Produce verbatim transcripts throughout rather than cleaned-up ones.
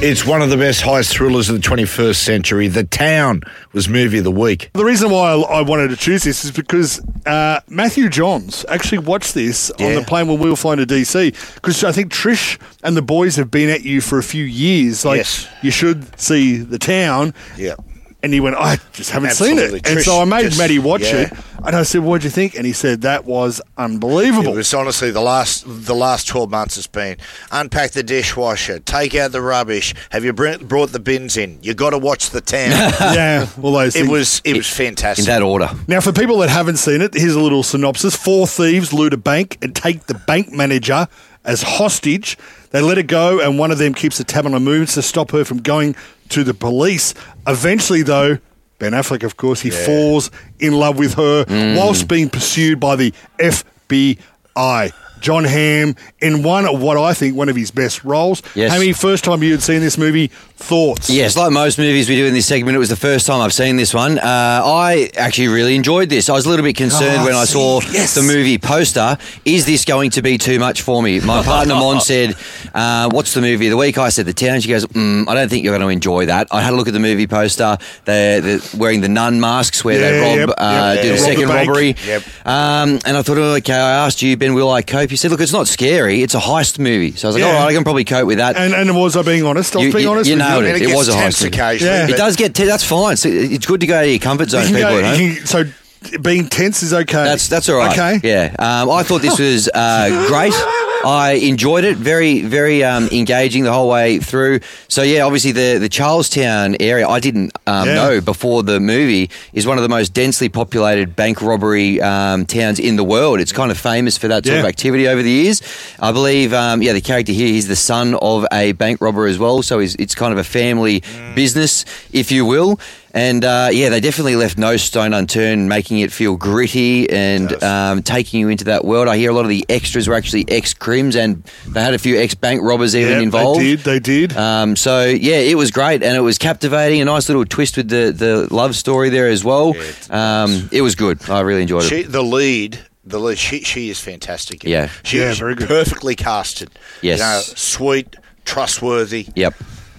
It's one of the best heist thrillers of the twenty-first century. The Town was movie of the week. The reason why I wanted to choose this is because uh, Matthew Johns actually watched this yeah. on the plane when we were flying to D C, because I think Trish and the boys have been at you for a few years. Like, yes. you should see The Town. Yeah. And he went, I just haven't Absolutely. seen it. Trish and so I made just, Matty watch yeah. it. And I said, what'd you think? And he said, that was unbelievable. It was honestly the last the last twelve months has been unpack the dishwasher, take out the rubbish. Have you brought the bins in? You got to watch The Town. yeah, all those It things. was, it was fantastic. In that order. Now, for people that haven't seen it, here's a little synopsis. Four thieves loot a bank and take the bank manager as hostage. They let her go, and one of them keeps a tab on her moves to stop her from going to the police. Eventually, though, Ben Affleck, of course, he yeah. falls in love with her mm. whilst being pursued by the F B I. John Hamm in one of what I think one of his best roles. Yes. Hammy, first time you had seen this movie, thoughts? Yes, like most movies we do in this segment, it was the first time I've seen this one. Uh, I actually really enjoyed this. I was a little bit concerned oh, when I see, saw yes. the movie poster. Is this going to be too much for me? My partner Mon said, uh, what's the movie of the week? I said The Town. She goes, mm, I don't think you're going to enjoy that. I had a look at the movie poster. They're, they're wearing the nun masks where yeah, they rob, yep, uh, yep, do yeah. the second Rob the robbery. Yep. Um, and I thought, oh, okay, I asked you, Ben, will I cope? You said, look, it's not scary. It's a heist movie. So I was like, Yeah. all right, I can probably cope with that. And, and was I being honest? I was You- being you- honest you with nailed you. it. And It gets was a tense heist. occasionally. Yeah. It but- does get, t- that's fine. So it's good to go out of your comfort zone, You can people go- at home. you can- so being tense is okay. That's that's all right. Okay. Yeah. Um, I thought this was uh, great. I enjoyed it. Very, very um, engaging the whole way through. So, yeah, obviously the, the Charlestown area, I didn't um, Yeah. know before the movie, is one of the most densely populated bank robbery um, towns in the world. It's kind of famous for that sort Yeah. of activity over the years. I believe, um, yeah, the character here, he's the son of a bank robber as well. So he's, it's kind of a family mm. business, if you will. And, uh, yeah, they definitely left no stone unturned, making it feel gritty and um, taking you into that world. I hear a lot of the extras were actually ex-crims, and they had a few ex-bank robbers even Yeah, involved. They did, they did. Um, so, yeah, it was great, and it was captivating, a nice little twist with the, the love story there as well. Yeah, um, it was good. I really enjoyed she, it. The lead... The lead, she she is fantastic. Yeah. she Yeah, is very good. perfectly casted. Yes. You know, sweet, trustworthy. Yep.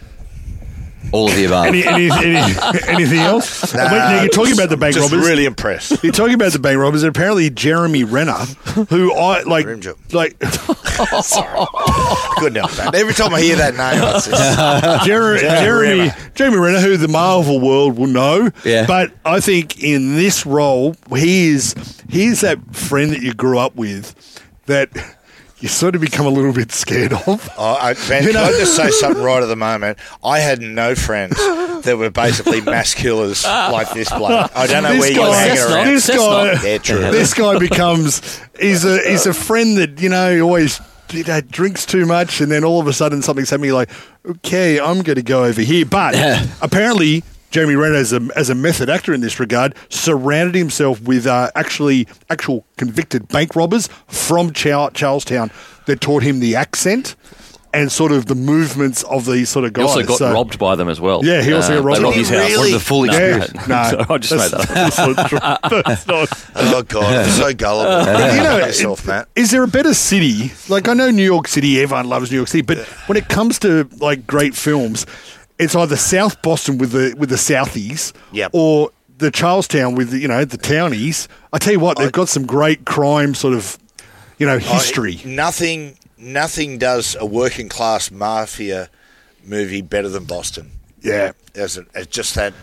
All of the above. Any, any, any, anything else? Nah, Wait, now you're talking about the bank just robbers. really impressed. You're talking about the bank robbers. And apparently, Jeremy Renner, who I like, Rim job. like Sorry. Couldn't help that. Every time I hear that name, it's just, Jer- Jeremy Renner. Jeremy Renner, who the Marvel world will know. Yeah. But I think in this role, he is he's that friend that you grew up with that you sort of become a little bit scared of. Oh, I, man, You can know? I just say something right at the moment? I had no friends that were basically mass killers like this bloke. I don't know This where you're guy- hanging That's around. not- this That's guy- not- Yeah, true. This guy becomes he's a he's a friend that you know always you know, drinks too much, and then all of a sudden something's happening. You're like, okay, I'm going to go over here. But apparently, Jeremy Renner, as a as a method actor in this regard, surrounded himself with uh, actually actual convicted bank robbers from Char- Charlestown that taught him the accent and sort of the movements of these sort of He guys. also got So- robbed by them as well. Yeah, he also got robbed They by robbed his them. house. Really? What was the full Yeah, experience? no, So I just made that's- that up. that's not true. That's not. Oh, God, I'm so gullible. You know, yourself, Matt. is there a better city? Like, I know New York City, everyone loves New York City, but when it comes to like great films, it's either South Boston with the with the Southies, Yep. or the Charlestown with the, you know the Townies. I tell you what, they've I- got some great crime sort of you know history. I- nothing, nothing does a working class mafia movie better than Boston. yeah, As, a, as just that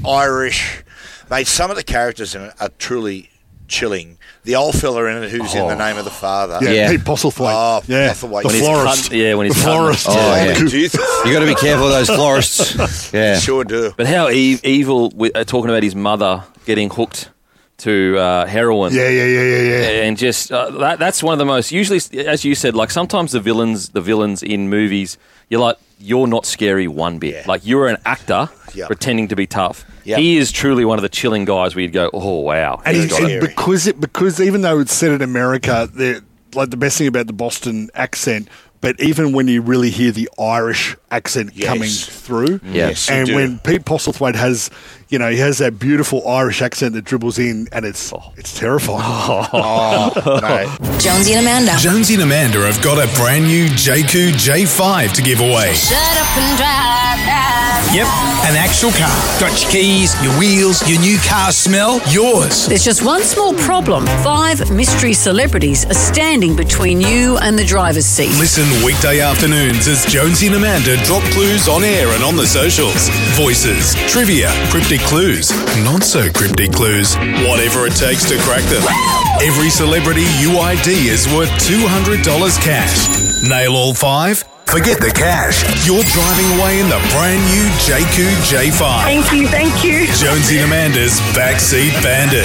Irish, mate. Some of the characters in it are truly chilling. The old fella in it, who's in the name of the father. yeah, Yeah. Pete Postlethwaite. Oh, yeah, Postlethwaite. the When he's florist. cut- yeah, when he's the cutting florist. it. Oh, yeah. Do you think? You got to be careful of those florists. Yeah. Sure do. But how e- evil, with, uh, talking about his mother getting hooked to uh, heroin. Yeah, yeah, yeah, yeah, yeah. And just uh, that, that's one of the most, usually, as you said, like sometimes the villains, the villains in movies, you're like, you're not scary one bit. Yeah. Like you're an actor Yep. pretending to be tough. Yep. He is truly one of the chilling guys where you'd go, oh wow. And, He's he's, got and it. because it because even though it's set in America, they're like the best thing about the Boston accent. But even when you really hear the Irish accent Yes. coming through. Yes, you and do. when Pete Postlethwaite has, you know, he has that beautiful Irish accent that dribbles in, and it's it's terrifying. Oh, no. Jonesy and Amanda. Jonesy and Amanda have got a brand new J Q J five to give away. Shut up and drive, drive. Yep, an actual car. Got your keys, your wheels, your new car smell, yours. There's just one small problem. Five mystery celebrities are standing between you and the driver's seat. Listen weekday afternoons as Jonesy and Amanda drop clues on air and on the socials. Voices, trivia, cryptic clues, not so cryptic clues, whatever it takes to crack them. Every celebrity U I D is worth two hundred dollars cash. Nail all five? Forget the cash. You're driving away in the brand new J Q J five. Thank you, thank you. Jonesy and Amanda's Backseat Bandit.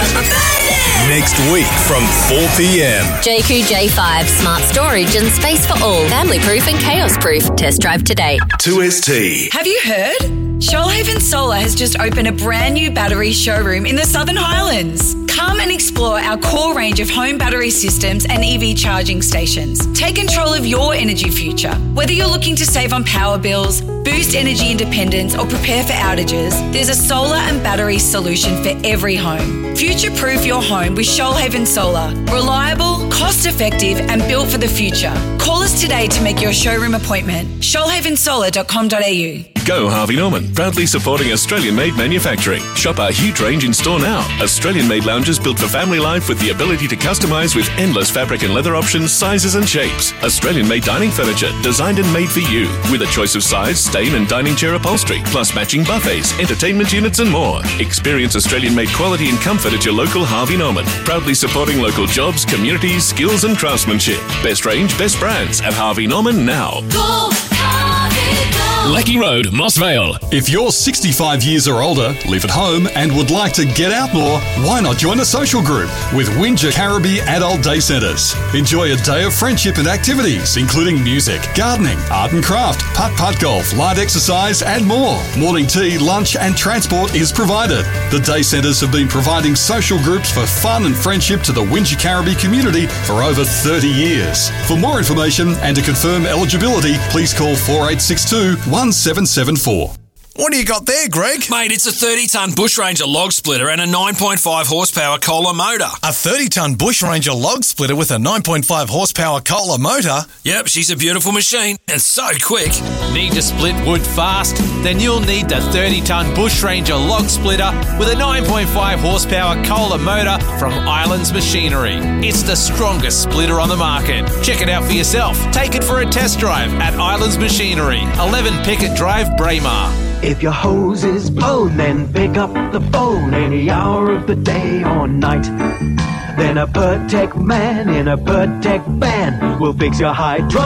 Next week from four p.m. J Q J five, smart storage and space for all. Family proof and chaos proof. Test drive today. two S T. Have you heard? Shoalhaven Solar has just opened a brand new battery showroom in the Southern Highlands. Come and explore our core range of home battery systems and E V charging stations. Take control of your energy future. Whether you're looking to save on power bills, boost energy independence, or prepare for outages, there's a solar and battery solution for every home. Future-proof your home with Shoalhaven Solar. Reliable, cost-effective, and built for the future. Call us today to make your showroom appointment. shoalhaven solar dot com dot a u. Go Harvey Norman, proudly supporting Australian-made manufacturing. Shop our huge range in store now. Australian-made lounges built for family life with the ability to customise with endless fabric and leather options, sizes and shapes. Australian-made dining furniture, designed and made for you, with a choice of size, stain and dining chair upholstery, plus matching buffets, entertainment units and more. Experience Australian-made quality and comfort at your local Harvey Norman. Proudly supporting local jobs, communities, skills and craftsmanship. Best range, best brands at Harvey Norman now. Go, Harvey, go. Lackey Road, Moss Vale. If you're sixty-five years or older, live at home and would like to get out more, why not join a social group with Windsor Caribbean Adult Day Centres? Enjoy a day of friendship and activities, including music, gardening, art and craft, putt-putt golf, light exercise and more. Morning tea, lunch and transport is provided. The Day Centres have been providing social groups for fun and friendship to the Windsor Caribbean community for over thirty years. For more information and to confirm eligibility, please call four eight six two, one seven seven four. What do you got there, Greg? Mate, it's a thirty-tonne Bushranger log splitter and a nine point five horsepower Kohler motor. A thirty-tonne Bushranger log splitter with a nine point five horsepower Kohler motor? Yep, she's a beautiful machine and so quick. Need to split wood fast? Then you'll need the thirty-tonne Bushranger log splitter with a nine point five horsepower Kohler motor from Islands Machinery. It's the strongest splitter on the market. Check it out for yourself. Take it for a test drive at Islands Machinery, eleven Pickett Drive, Braemar. If your hose is blown, then pick up the phone any hour of the day or night. Then a Pertec man in a Pertec van will fix your hydraulic